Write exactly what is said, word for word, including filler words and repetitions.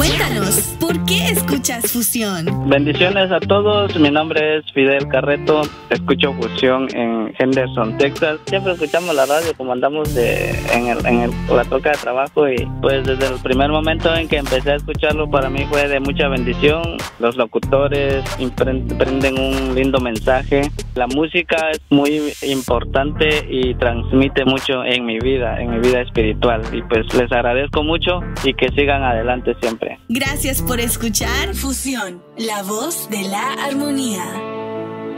Cuéntanos, ¿por qué escuchas Fusión? Bendiciones a todos, mi nombre es Fidel Carreto, escucho Fusión en Henderson, Texas. Siempre escuchamos la radio como andamos de, en, el, en el, la troca de trabajo y pues desde el primer momento en que empecé a escucharlo para mí fue de mucha bendición. Los locutores prenden un lindo mensaje. La música es muy importante y transmite mucho en mi vida, en mi vida espiritual y pues les agradezco mucho y que sigan adelante siempre. Gracias por escuchar Fusión, la voz de la armonía.